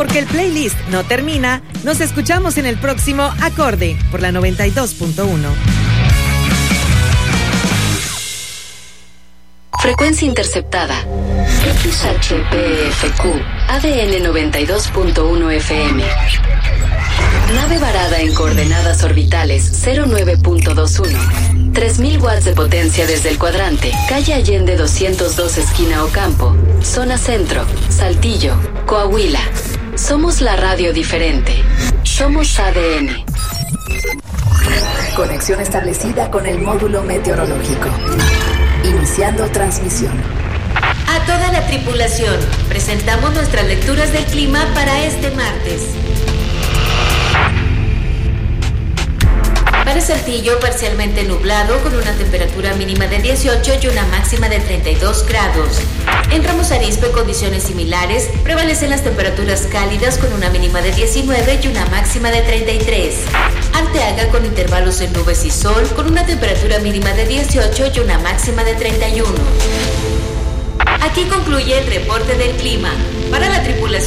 Porque el playlist no termina, nos escuchamos en el próximo Acorde por la 92.1. Frecuencia interceptada. XHPFQ, ADN 92.1 FM. Nave varada en coordenadas orbitales 09.21. 3000 watts de potencia desde el cuadrante. Calle Allende 202, esquina Ocampo. Zona Centro, Saltillo, Coahuila. Somos la radio diferente. Somos ADN. Conexión establecida con el módulo meteorológico. Iniciando transmisión. A toda la tripulación, presentamos nuestras lecturas del clima para este martes. Para Saltillo, parcialmente nublado con una temperatura mínima de 18 y una máxima de 32 grados. En Ramos Arizpe, condiciones similares, prevalecen las temperaturas cálidas con una mínima de 19 y una máxima de 33. Arteaga, con intervalos en nubes y sol, con una temperatura mínima de 18 y una máxima de 31. Aquí concluye el reporte del clima. Para la tripulación